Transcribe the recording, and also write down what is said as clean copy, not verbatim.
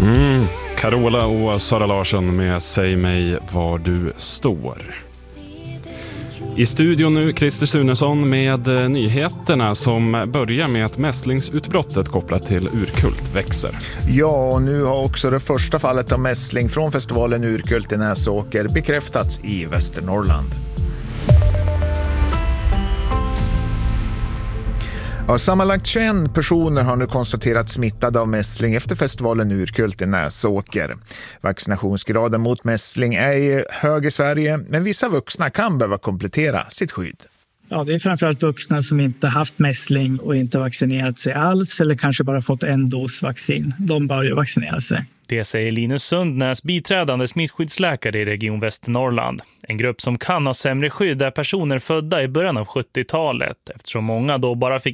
Carola och Sara Larsson med Säg mig var du står. I studion nu Christer Sunesson med nyheterna som börjar med att mässlingsutbrottet kopplat till Urkult växer. Ja, och nu har också det första fallet av mässling från festivalen Urkult i Näsåker bekräftats i Västernorrland. Ja, sammanlagt 21 personer har nu konstaterats smittade av mässling efter festivalen Urkult i Näsåker. Vaccinationsgraden mot mässling är hög i Sverige, men vissa vuxna kan behöva komplettera sitt skydd. Ja, det är framförallt vuxna som inte haft mässling och inte vaccinerat sig alls eller kanske bara fått en dos vaccin. De bör ju vaccinera sig. Det säger Linus Sundnäs, biträdande smittskyddsläkare i Region Västernorrland. En grupp som kan ha sämre skydd är personer födda i början av 70-talet eftersom många då bara fick